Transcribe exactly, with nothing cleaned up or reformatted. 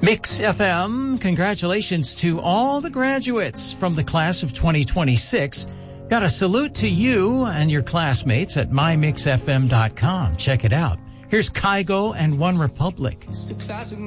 Mix F M, congratulations to all the graduates from the class of twenty twenty-six. Got a salute to you and your classmates at my mix f m dot com. Check it out. Here's Kygo and One Republic.